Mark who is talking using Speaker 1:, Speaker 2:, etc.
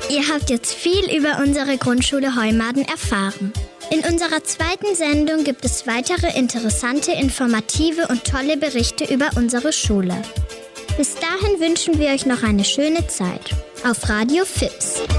Speaker 1: Ihr habt jetzt viel über unsere Grundschule Heumaden erfahren. In unserer zweiten Sendung gibt es weitere interessante, informative und tolle Berichte über unsere Schule. Bis dahin wünschen wir euch noch eine schöne Zeit. Auf Radio FIPS.